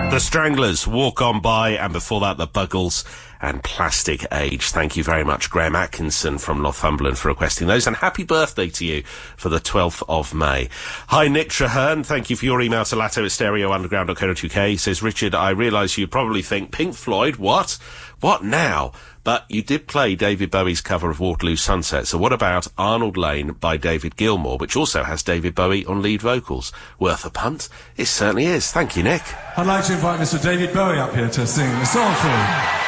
The Stranglers, Walk On By, and before that, The Buggles and Plastic Age. Thank you very much, Graham Atkinson from Northumberland, for requesting those, and happy birthday to you for the 12th of May. Hi, Nick Traherne. Thank you for your email to latto@stereounderground.co.uk. He says, Richard, I realise you probably think Pink Floyd, what? What now? But you did play David Bowie's cover of Waterloo Sunset, so what about Arnold Lane by David Gilmour, which also has David Bowie on lead vocals? Worth a punt? It certainly is. Thank you, Nick. I'd like to invite Mr. David Bowie up here to sing the song for you.